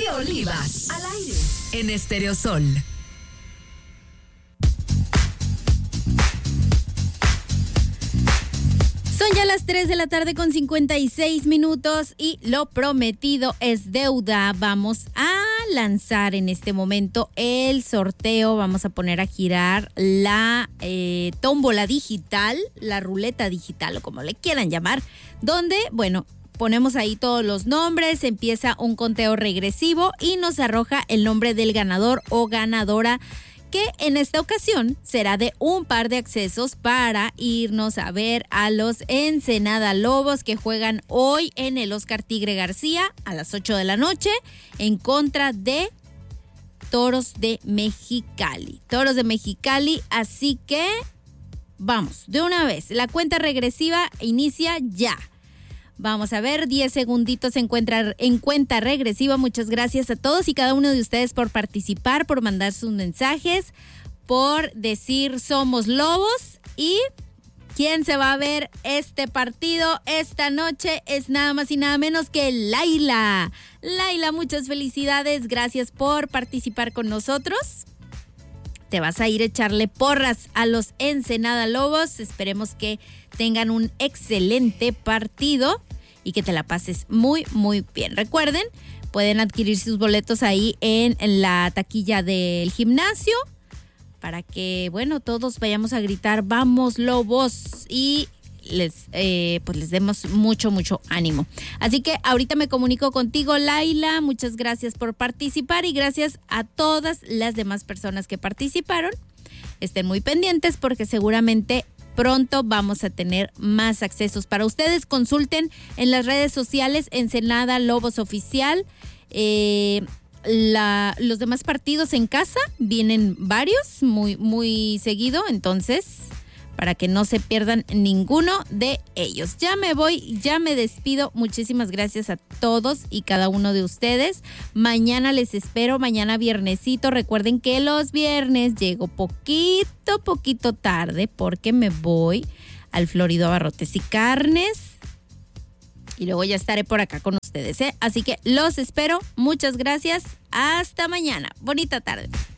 Rocío Olivas, al aire, en Estéreo Sol. Son ya las 3 de la tarde con 56 minutos y lo prometido es deuda. Vamos a lanzar en este momento el sorteo. Vamos a poner a girar la tómbola digital, la ruleta digital o como le quieran llamar, donde, bueno, ponemos ahí todos los nombres, empieza un conteo regresivo y nos arroja el nombre del ganador o ganadora, que en esta ocasión será de un par de accesos para irnos a ver a los Ensenada Lobos, que juegan hoy en el Oscar Tigre García a las 8 de la noche en contra de Toros de Mexicali. Toros de Mexicali, así que vamos, de una vez, la cuenta regresiva inicia ya. Vamos a ver, 10 segunditos en cuenta regresiva. Muchas gracias a todos y cada uno de ustedes por participar, por mandar sus mensajes, por decir somos lobos. Y quien se va a ver este partido esta noche es nada más y nada menos que Laila. Laila, muchas felicidades, gracias por participar con nosotros. Te vas a ir a echarle porras a los Ensenada Lobos. Esperemos que tengan un excelente partido y que te la pases muy, muy bien. Recuerden, pueden adquirir sus boletos ahí en la taquilla del gimnasio para que, bueno, todos vayamos a gritar ¡Vamos Lobos! Y les demos mucho, mucho ánimo. Así que ahorita me comunico contigo, Laila. Muchas gracias por participar y gracias a todas las demás personas que participaron. Estén muy pendientes porque seguramente pronto vamos a tener más accesos para ustedes. Consulten en las redes sociales Ensenada Lobos Oficial. Los demás partidos en casa vienen varios, muy, muy seguido, entonces para que no se pierdan ninguno de ellos. Ya me voy, ya me despido. Muchísimas gracias a todos y cada uno de ustedes. Mañana les espero, mañana viernesito. Recuerden que los viernes llego poquito tarde porque me voy al Florido Abarrotes y Carnes. Y luego ya estaré por acá con ustedes, ¿eh? Así que los espero. Muchas gracias. Hasta mañana. Bonita tarde.